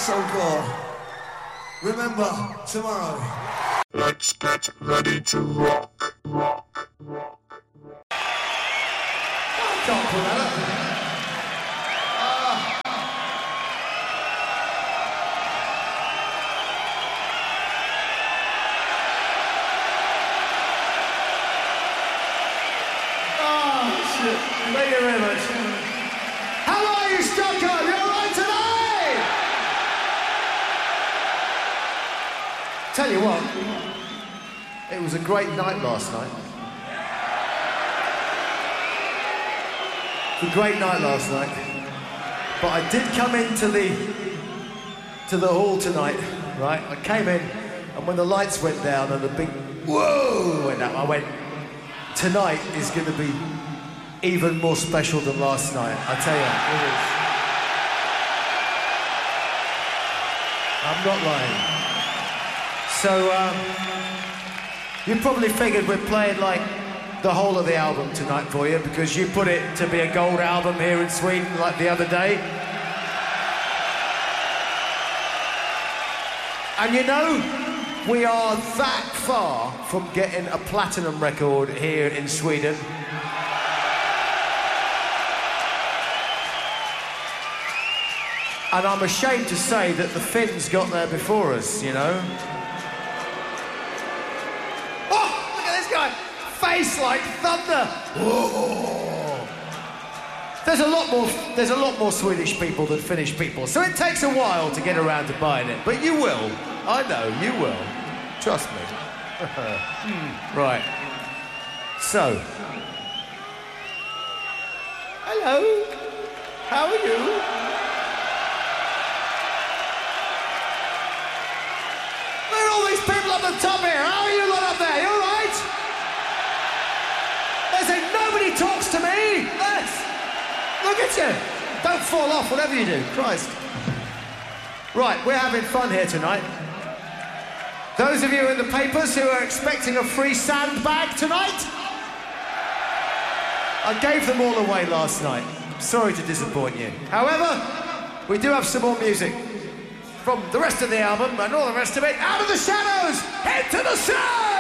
so good. Remember, tomorrow. Let's get ready to rock, rock, rock. Can't pull that up. Shit. Thank you very much. How are you, Stockholm? You all right tonight? Tell you what, it was a great night last night. A great night last night, but I did come into the hall tonight, right? I came in, and when the lights went down and the big whoa went up, I went, tonight is going to be even more special than last night. I tell you, it is. I'm not lying. So, you probably figured we're playing like the whole of the album tonight for you because you put it to be a gold album here in Sweden like the other day. And you know, we are that far from getting a platinum record here in Sweden. And I'm ashamed to say that the Finns got there before us, you know. Oh, look at this guy! Face like thunder. Whoa. There's a lot more Swedish people than Finnish people, so it takes a while to get around to buying it. But you will. I know you will. Trust me. Right. So. Hello. How are you? Look at all these people up the top here. How are you lot up there? You all right? They say nobody talks to me. Look at you. Don't fall off, whatever you do. Christ. Right, we're having fun here tonight. Those of you in the papers who are expecting a free sandbag tonight, I gave them all away last night. Sorry to disappoint you. However, we do have some more music from the rest of the album and all the rest of it. Out of the shadows, into the sun!